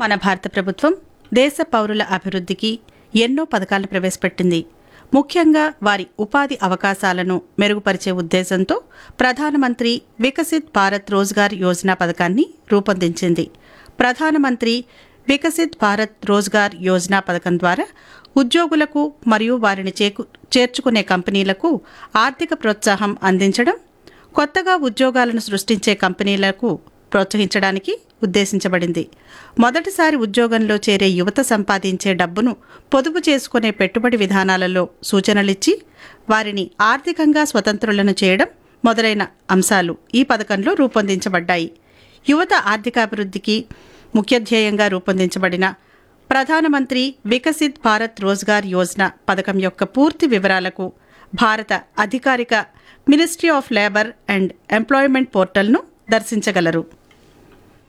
మన భారత ప్రభుత్వం దేశ పౌరుల అభివృద్ధికి ఎన్నో పథకాలను ప్రవేశపెట్టింది. ముఖ్యంగా వారి ఉపాధి అవకాశాలను మెరుగుపరిచే ఉద్దేశంతో ప్రధానమంత్రి వికసిత్ భారత్ రోజ్గార్ యోజన పథకాన్ని రూపొందించింది. ప్రధానమంత్రి వికసిత్ భారత్ రోజ్గార్ యోజన పథకం ద్వారా ఉద్యోగులకు మరియు వారిని చేర్చుకునే కంపెనీలకు ఆర్థిక ప్రోత్సాహం అందించడం, కొత్తగా ఉద్యోగాలను సృష్టించే కంపెనీలకు ప్రోత్సహించడానికి ఉద్దేశించబడింది. మొదటిసారి ఉద్యోగంలో చేరే యువత సంపాదించే డబ్బును పొదుపు చేసుకునే పెట్టుబడి విధానాలలో సూచనలిచ్చి వారిని ఆర్థికంగా స్వతంత్రులను చేయడం మొదలైన అంశాలు ఈ పథకంలో రూపొందించబడ్డాయి. యువత ఆర్థికాభివృద్ధికి ముఖ్య ధ్యేయంగా రూపొందించబడిన ప్రధానమంత్రి వికసిత్ భారత్ రోజ్గార్ యోజన పథకం యొక్క పూర్తి వివరాలకు భారత అధికారిక ministry of labour and employment పోర్టల్ను దర్శించగలరు.